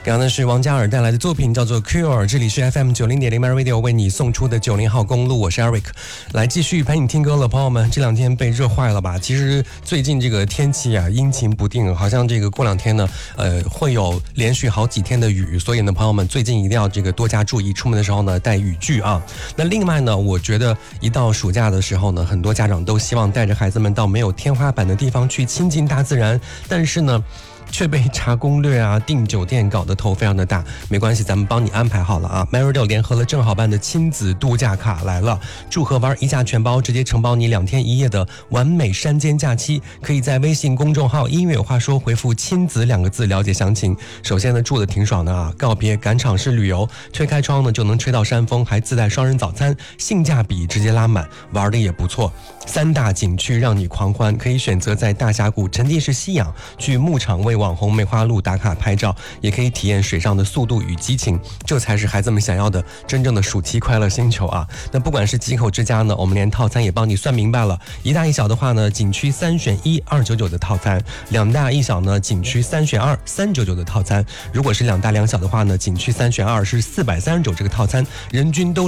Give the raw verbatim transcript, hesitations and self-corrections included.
刚刚呢是王嘉尔带来的作品叫做 Cure， 这里是 F M 九零点零 Radio 为你送出的九零号公路，我是 Eric， 来继续陪你听歌了。朋友们，这两天被热坏了吧？其实最近这个天气啊阴晴不定，好像这个过两天呢呃会有连续好几天的雨，所以呢朋友们最近一定要这个多加注意，出门的时候呢带雨具啊。那另外呢，我觉得一到暑假的时候呢，很多家长都希望带着孩子们到没有天花板的地方去亲近大自然，但是呢却被查攻略啊、订酒店搞得头非常的大。没关系，咱们帮你安排好了啊。MyRadio 联合了正好办的亲子度假卡来了，祝贺玩一价全包，直接承包你两天一夜的完美山间假期。可以在微信公众号音乐有话说回复亲子两个字了解详情。首先呢住的挺爽的啊，告别赶场式旅游，推开窗呢就能吹到山风，还自带双人早餐，性价比直接拉满，玩的也不错。三大景区让你狂欢，可以选择在大峡谷沉浸式吸氧，去牧场为网红梅花鹿打卡拍照，也可以体验水上的速度与激情，这才是孩子们想要的真正的暑期快乐星球啊！那不管是几口之家呢，我们连套餐也帮你算明白了。一大一小的话呢，景区三选一二九九的套餐；两大一小呢，景区三选二三九九的套餐。如果是两大两小的话呢，景区三选二是四百三十九这个套餐，人均都